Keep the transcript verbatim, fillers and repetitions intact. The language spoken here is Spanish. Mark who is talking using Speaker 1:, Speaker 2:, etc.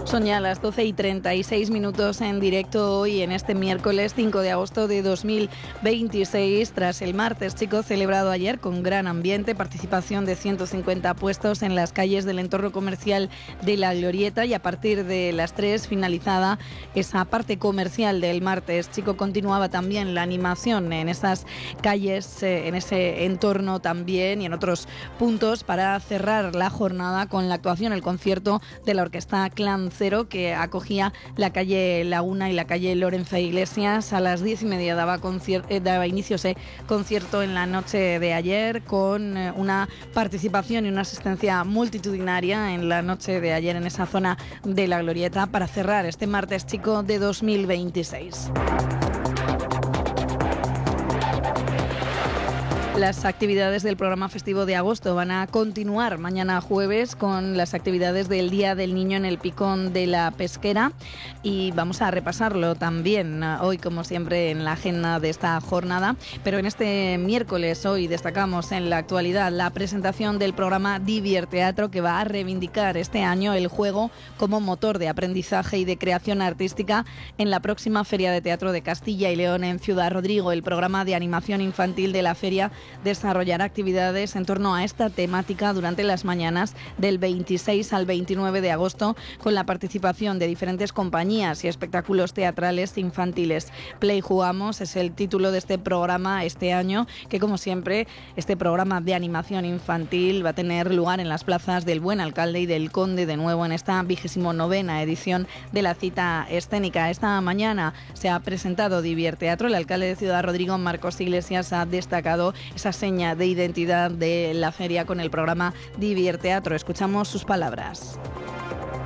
Speaker 1: Son ya las doce y treinta y seis minutos en directo hoy, en este miércoles cinco de agosto de dos mil veintiséis, tras el martes chico celebrado ayer con gran ambiente, participación de ciento cincuenta puestos en las calles del entorno comercial de La Glorieta, y a partir de las tres, finalizada esa parte comercial del martes chico, continuaba también la animación en esas calles, en ese entorno también y en otros puntos, para cerrar la jornada con la actuación, el concierto de la orquesta Clan Cero, que acogía la calle Laguna y la calle Lorenzo Iglesias. A las diez y media daba, eh, daba inicio ese concierto en la noche de ayer, con eh, una participación y una asistencia multitudinaria en la noche de ayer en esa zona de La Glorieta, para cerrar este martes chico de dos mil veintiséis. Las actividades del programa festivo de agosto van a continuar mañana jueves con las actividades del Día del Niño en el Picón de la Pesquera, y vamos a repasarlo también hoy, como siempre, en la agenda de esta jornada. Pero en este miércoles hoy destacamos en la actualidad la presentación del programa Divierteatro, que va a reivindicar este año el juego como motor de aprendizaje y de creación artística en la próxima Feria de Teatro de Castilla y León en Ciudad Rodrigo. El programa de animación infantil de la feria desarrollará actividades en torno a esta temática durante las mañanas del veintiséis al veintinueve de agosto, con la participación de diferentes compañías y espectáculos teatrales infantiles. Play Jugamos es el título de este programa este año, que, como siempre, este programa de animación infantil va a tener lugar en las plazas del Buen Alcalde y del Conde, de nuevo en esta vigésimo novena edición de la cita escénica. Esta mañana se ha presentado Divierteatro. El alcalde de Ciudad Rodrigo, Marcos Iglesias, ha destacado esa seña de identidad de la feria con el programa Divierteatro. Escuchamos sus palabras.